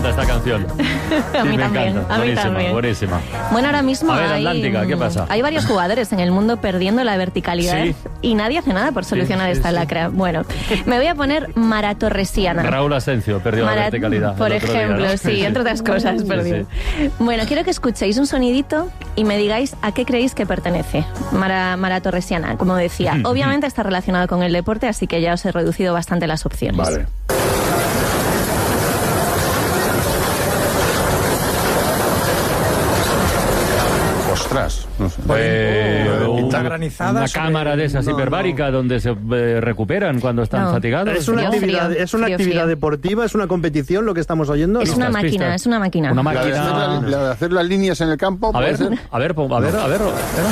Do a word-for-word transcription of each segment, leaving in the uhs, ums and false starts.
encanta esta canción. A Sí, mí me también, encanta. a mí Buenísima, también. buenísima. Bueno, ahora mismo A ver, hay, Atlántica, ¿qué pasa? hay varios jugadores en el mundo perdiendo la verticalidad Sí. y nadie hace nada por solucionar Sí, sí, esta sí. lacra. Bueno, me voy a poner Maratorresiana. Raúl Asencio perdió Mara- la verticalidad. Por el otro día, ejemplo, ¿no? sí, entre otras cosas, Sí, perdió. sí. Bueno, quiero que escuchéis un sonidito y me digáis a qué creéis que pertenece. Mara, Maratorresiana, como decía. Obviamente está relacionado con el deporte, así que ya os he reducido bastante las opciones. Vale. Ostras, no sé. Eh, un- Pinta granizada una sobre- cámara de esas no, hiperbáricas donde se eh, recuperan cuando están No. fatigados. Es una Frío, actividad, frío, es una frío, actividad frío. deportiva, es una competición lo que estamos oyendo. Es ¿no? una Pistas, máquina, pistas. es una máquina. Una La de, hacer la- máquina. la de hacer las líneas en el campo, A ¿puede ver, ser? a ver, pon- a ver, a ver, espera.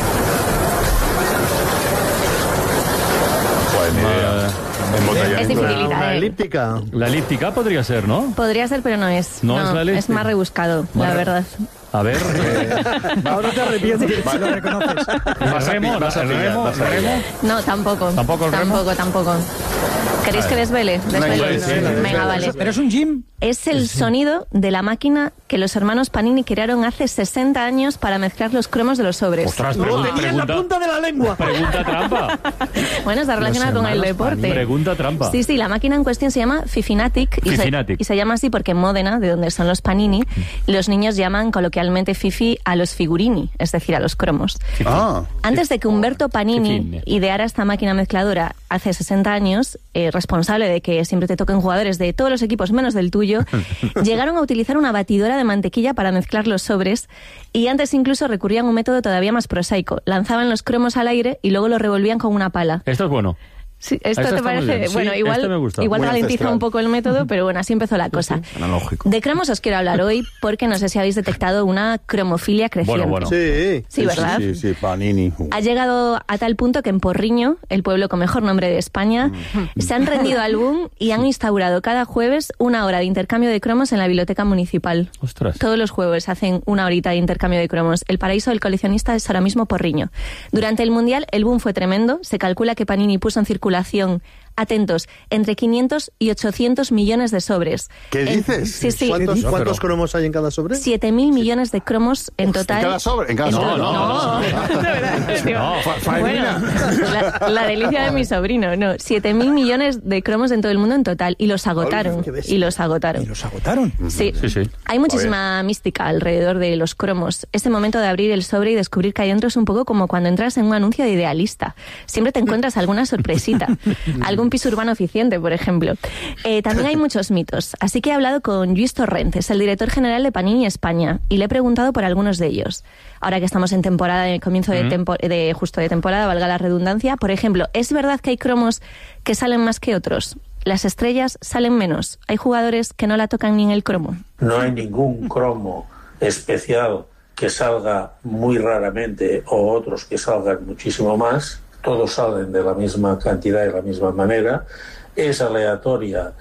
Pues ni idea. Embotellamiento. Es dificilita, Una eh. elíptica. La elíptica podría ser, ¿no? Podría ser, pero no es. No es la elíptica. más rebuscado, Más la re- verdad. A ver. eh, Ahora te arrepientes. Si lo reconoces. ¿El remo? vas a ¿El pillar, remo? vas a ¿El remo? pillar. No, tampoco. ¿Tampoco el remo? Tampoco, tampoco. ¿Queréis que desvele? Desvele. sí, sí, Venga, vale. Pero es un gym. Es el sonido de la máquina que los hermanos Panini crearon hace sesenta años para mezclar los cromos de los sobres. Ostras, Lo pregunta, tenía en la pregunta, punta de la lengua. pregunta trampa. Bueno, está relacionada con el hermanos deporte. Panini. Pregunta trampa. Sí, sí, la máquina en cuestión se llama Fifinatic y, se, Fifinatic. y se llama así porque en Módena, de donde son los Panini, los niños llaman coloquialmente Fifi a los figurini, es decir, a los cromos. Ah, Antes de que Humberto Panini Fifine. ideara esta máquina mezcladora hace sesenta años, eh, responsable de que siempre te toquen jugadores de todos los equipos menos del tuyo, llegaron a utilizar una batidora de mantequilla para mezclar los sobres y antes incluso recurrían a un método todavía más prosaico. Lanzaban los cromos al aire y luego los revolvían con una pala. Esto es bueno. Sí, ¿esto Esto te está muy parece? bien. Sí, Bueno, igual, este me gusta. igual Muy ralentiza ancestral. un poco el método, pero bueno, así empezó la cosa. analógico. De cromos os quiero hablar hoy porque no sé si habéis detectado una cromofilia creciente. Bueno, bueno. Sí. Sí, ¿verdad? Sí, sí, sí, Panini. Ha llegado a tal punto que en Porriño, el pueblo con mejor nombre de España, se han rendido al boom y han instaurado cada jueves una hora de intercambio de cromos en la biblioteca municipal. Ostras. Todos los jueves hacen una horita de intercambio de cromos. El paraíso del coleccionista es ahora mismo Porriño. Durante el Mundial el boom fue tremendo. Se calcula que Panini puso en circulación, atentos, entre quinientos y ochocientos millones de sobres. ¿Qué En- dices? Sí, sí. ¿Cuántos, No, cuántos pero- cromos hay en cada sobre? siete mil millones de cromos en total. ¿En cada sobre? ¿En cada En sobre? to- No, no. De verdad, tío. No, fa- Bueno, faena. la, la delicia de mi sobrino, no. siete mil millones de cromos en todo el mundo en total. Y los agotaron. qué bestia. Y los agotaron. Y los agotaron. Sí. Sí, sí. Hay muchísima mística alrededor de los cromos. Ese momento de abrir el sobre y descubrir que hay dentro es un poco como cuando entras en un anuncio de Idealista. Siempre te encuentras alguna sorpresita. Algún piso urbano eficiente, por ejemplo. Eh, también hay muchos mitos. Así que he hablado con Lluís Torrentes, el director general de Panini España, y le he preguntado por algunos de ellos. Ahora que estamos en temporada, en comienzo de, tempo- de justo de temporada, valga la redundancia, por ejemplo, ¿es verdad que hay cromos que salen más que otros? Las estrellas salen menos. Hay jugadores que no la tocan ni en el cromo. No hay ningún cromo especial que salga muy raramente o otros que salgan muchísimo más. Todos salen de la misma cantidad y de la misma manera. Es aleatoria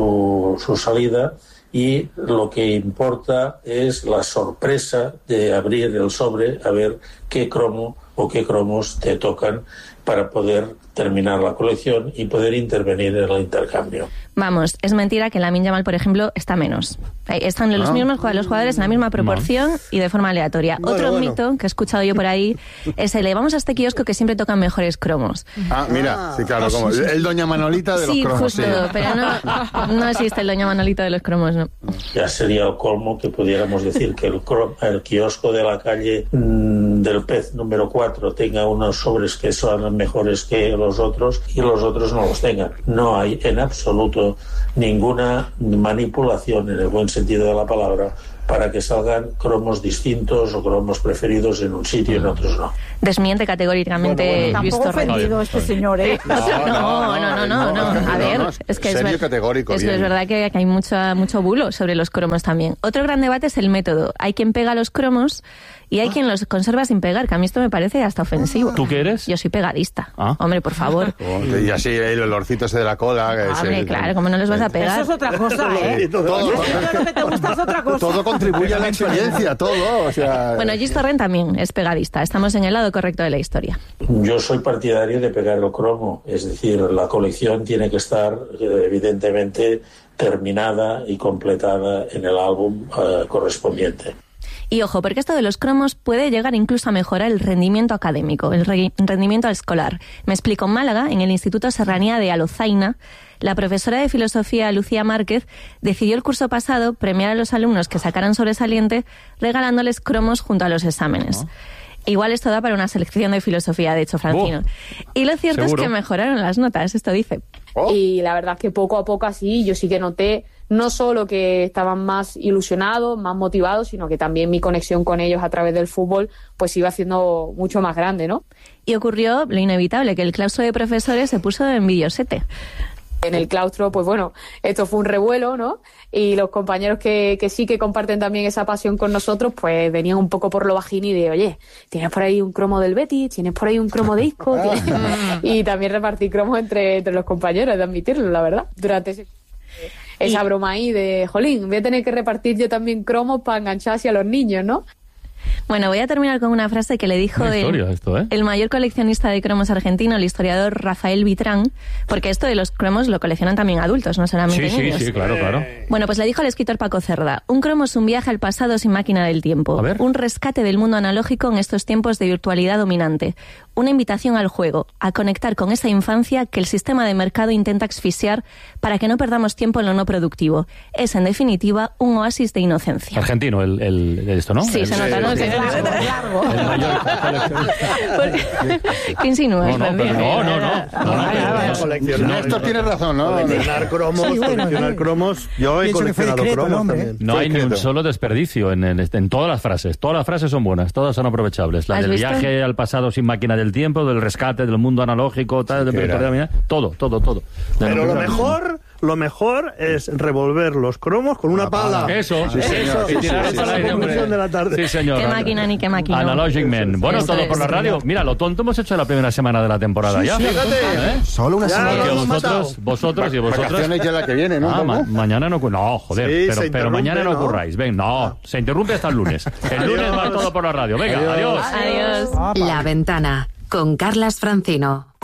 su, su salida y lo que importa es la sorpresa de abrir el sobre a ver qué cromo o qué cromos te tocan para poder terminar la colección y poder intervenir en el intercambio. Vamos, es mentira que Lamine Yamal, por ejemplo, está menos. Eh, Están los Ah. mismos jue- los jugadores en la misma proporción y de forma aleatoria. Bueno, Otro bueno. mito que he escuchado yo por ahí es el de vamos a este kiosco que siempre tocan mejores cromos. Ah, mira, sí, claro, como el Doña Manolita de los Sí, cromos. justo, sí. pero no, no existe el doña Manolito de los cromos, no. Ya sería el colmo que pudiéramos decir que el, cro- el kiosco de la calle mm, del Pez número cuatro tenga unos sobres que son mejores que los otros y los otros no los tengan. No hay en absoluto ninguna manipulación en el buen sentido de la palabra para que salgan cromos distintos o cromos preferidos en un sitio y en otros no. Desmiente categóricamente Bueno, bueno. Luis Tampoco Torrentes. ofendido este señor, ¿eh? No, no, no, no, no, no. A ver, no, es que es, serio, ver- categórico, es, que bien. es verdad que, que hay mucho, mucho bulo sobre los cromos también. Otro gran debate es el método. Hay quien pega los cromos Y hay quien los conserva sin pegar, que a mí esto me parece hasta ofensivo. ¿Tú qué eres? Yo soy pegadista. Ah. Hombre, por favor. Oh, y así el olorcito ese de la cola. que Hombre, se- claro, como no los vas a pegar. Eso es otra cosa, ¿eh? Todo, todo, Lo que te gusta es otra cosa. todo contribuye a la experiencia, todo. O sea, Bueno, Gis Torrent también es pegadista. Estamos en el lado correcto de la historia. Yo soy partidario de pegar el cromo, es decir, la colección tiene que estar eh, evidentemente terminada y completada en el álbum eh, correspondiente. Y ojo, porque esto de los cromos puede llegar incluso a mejorar el rendimiento académico, el re- rendimiento escolar. Me explico, en Málaga, en el Instituto Serranía de Alozaina, la profesora de filosofía Lucía Márquez decidió el curso pasado premiar a los alumnos que sacaran sobresaliente regalándoles cromos junto a los exámenes. Oh. Igual esto da para una selección de filosofía, de hecho, Francino. Oh, y lo cierto seguro. Es que mejoraron las notas, esto dice. Oh. Y la verdad es que poco a poco así yo sí que noté no solo que estaban más ilusionados, más motivados, sino que también mi conexión con ellos a través del fútbol pues iba haciendo mucho más grande, ¿no? Y ocurrió lo inevitable, que el claustro de profesores se puso envidiosete. En el claustro, pues bueno, esto fue un revuelo, ¿no? Y los compañeros que, que sí que comparten también esa pasión con nosotros, pues venían un poco por lo bajín y de, oye, ¿tienes por ahí un cromo del Betis? ¿Tienes por ahí un cromo de Isco? Y también repartí cromos entre, entre los compañeros, de admitirlo, la verdad, durante ese... Esa broma ahí de, jolín, voy a tener que repartir yo también cromos para enganchar hacia los niños, ¿no? Bueno, voy a terminar con una frase que le dijo historia, el, esto, ¿eh? el mayor coleccionista de cromos argentino, el historiador Rafael Vitrán, porque esto de los cromos lo coleccionan también adultos, no solamente sí, niños. Sí, sí, claro, claro. Bueno, pues le dijo al escritor Paco Cerda, un cromo es un viaje al pasado sin máquina del tiempo, un rescate del mundo analógico en estos tiempos de virtualidad dominante, una invitación al juego, a conectar con esa infancia que el sistema de mercado intenta asfixiar para que no perdamos tiempo en lo no productivo. Es, en definitiva, un oasis de inocencia. Argentino, el, el, esto, ¿no? Sí, el, se nota, ¿no? El, el, el, largo. el mayor coleccionista. ¿Qué insinúas? No, no, pero no, no, no. no, no Néstor tiene razón, ¿no? Coleccionar cromos, Sí, bueno, coleccionar sí. cromos. Yo he Pienso que fue coleccionado discreto, cromos hombre. también. No hay ni un Discreto. solo desperdicio en, en, en todas las frases. Todas las frases son buenas, todas son aprovechables. La ¿Has del visto? viaje al pasado sin máquina del tiempo, del rescate del mundo analógico, tal, de que era. virtualidad, todo, todo, todo. Pero lo No, mejor, lo mejor es revolver los cromos con una pala. Eso, Sí, eso, señor, y sí, tirar sí, eso sí, al sí. aire, hombre. Conclusión de la tarde. Sí, señor. Qué máquina ni qué máquina. Analogic Man. Bueno, Eso todo es. por la radio. Mira, lo tonto hemos hecho la primera semana de la temporada ya. Fíjate. ¿Eh? Solo una Ya, semana. lo Que hemos vosotros, matado. vosotros y vosotros. Vacaciones ya la que viene, ¿no? Ah, ¿Un ma- poco? mañana no. No, joder. Sí, pero, se pero interrumpe, mañana no ¿no? ocurráis. Ven, no. Se interrumpe hasta el lunes. El lunes va todo por la radio. Venga, adiós. Adiós. La Ventana con Carlas Francino.